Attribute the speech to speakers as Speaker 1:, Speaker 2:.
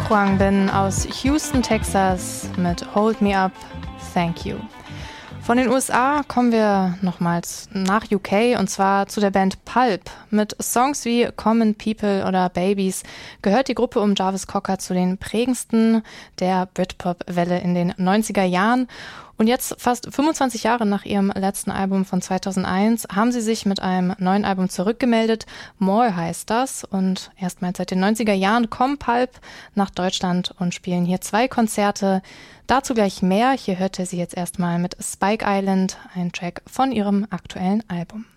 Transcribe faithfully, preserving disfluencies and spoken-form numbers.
Speaker 1: Khruangbin bin aus Houston, Texas mit Hold Me Up, Thank You. Von den U S A kommen wir nochmals nach U K und zwar zu der Band Pulp. Mit Songs wie Common People oder Babies gehört die Gruppe um Jarvis Cocker zu den prägendsten der Britpop-Welle in den neunziger Jahren. Und jetzt, fast fünfundzwanzig Jahre nach ihrem letzten Album von zweitausendeins, haben sie sich mit einem neuen Album zurückgemeldet. More heißt das. Und erstmals seit den neunziger Jahren kommen Pulp nach Deutschland und spielen hier zwei Konzerte. Dazu gleich mehr. Hier hörte sie jetzt erstmal mit Spike Island, ein Track von ihrem aktuellen Album.